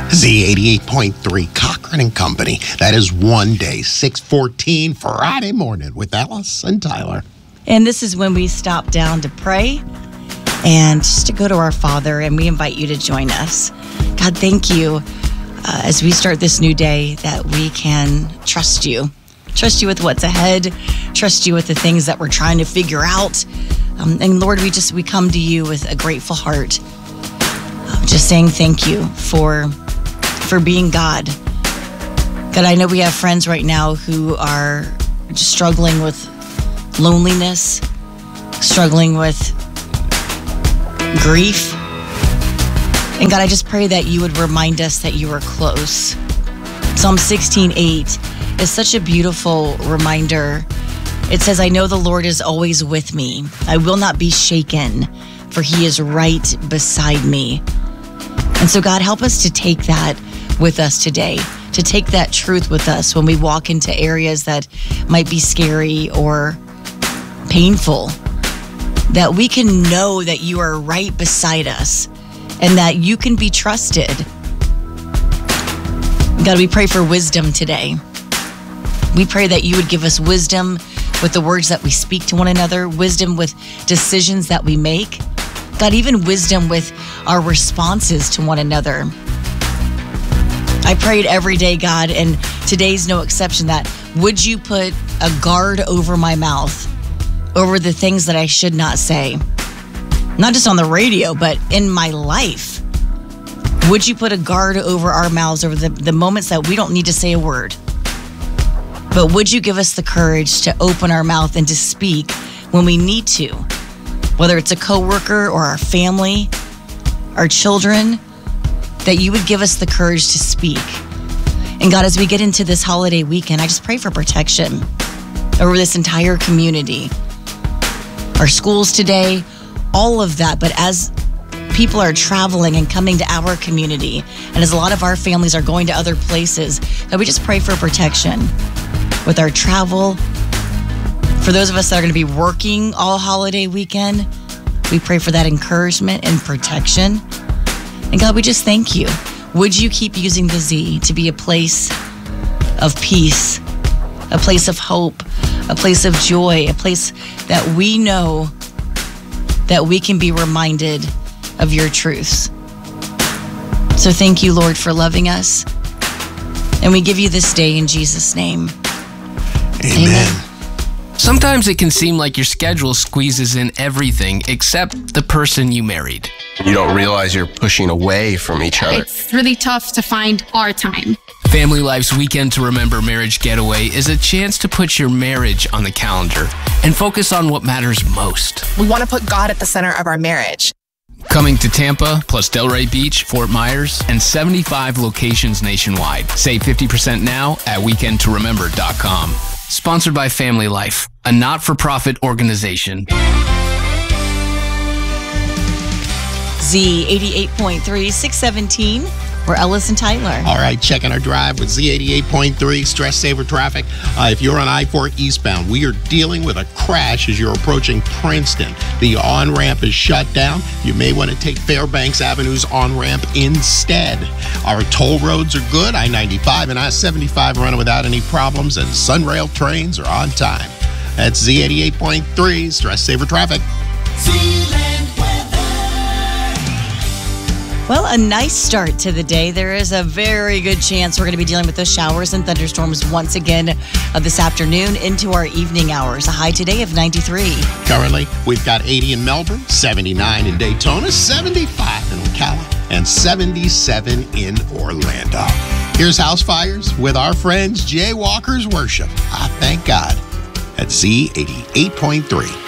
Z88.3, Cochran and Company. That is one day, 6:14, Friday morning with Alice and Tyler. And this is when we stop down to pray and just to go to our Father, and we invite you to join us. God, thank you as we start this new day that we can trust you. Trust you with what's ahead. Trust you with the things that we're trying to figure out. And Lord, we come to you with a grateful heart. Just saying thank you for being God. God, I know we have friends right now who are just struggling with loneliness, struggling with grief. And God, I just pray that you would remind us that you are close. Psalm 16:8 is such a beautiful reminder. It says, I know the Lord is always with me. I will not be shaken, for he is right beside me. And so God, help us to take that with us today, to take that truth with us when we walk into areas that might be scary or painful, that we can know that you are right beside us and that you can be trusted. God, we pray for wisdom today. We pray that you would give us wisdom with the words that we speak to one another, wisdom with decisions that we make. God, even wisdom with our responses to one another. I prayed every day, God, and today's no exception, that would you put a guard over my mouth, over the things that I should not say? Not just on the radio, but in my life. Would you put a guard over our mouths, over the moments that we don't need to say a word? But would you give us the courage to open our mouth and to speak when we need to? Whether it's a coworker or our family, our children, that you would give us the courage to speak. And God, as we get into this holiday weekend, I just pray for protection over this entire community. Our schools today, all of that. But as people are traveling and coming to our community, and as a lot of our families are going to other places, that we just pray for protection with our travel. For those of us that are going to be working all holiday weekend, we pray for that encouragement and protection. And God, we just thank you. Would you keep using the Z to be a place of peace, a place of hope, a place of joy, a place that we know that we can be reminded of your truths. So thank you, Lord, for loving us. And we give you this day in Jesus' name. Amen. Sometimes it can seem like your schedule squeezes in everything except the person you married. You don't realize you're pushing away from each other. It's really tough to find our time. Family Life's Weekend to Remember Marriage Getaway is a chance to put your marriage on the calendar and focus on what matters most. We want to put God at the center of our marriage. Coming to Tampa, plus Delray Beach, Fort Myers, and 75 locations nationwide. Save 50% now at weekendtoremember.com. Sponsored by Family Life, a not-for-profit organization. Z88.3, 617. We're Ellis and Tyler. All right, checking our drive with Z88.3, stress saver traffic. If you're on I-4 eastbound, we are dealing with a crash as you're approaching Princeton. The on-ramp is shut down. You may want to take Fairbanks Avenue's on-ramp instead. Our toll roads are good. I-95 and I-75 running without any problems, and Sunrail trains are on time. That's Z88.3, stress saver traffic. Well, a nice start to the day. There is a very good chance we're going to be dealing with those showers and thunderstorms once again this afternoon into our evening hours. A high today of 93. Currently, we've got 80 in Melbourne, 79 in Daytona, 75 in Ocala, and 77 in Orlando. Here's House Fires with our friends Jaywalkers Worship. I thank God at Z88.3.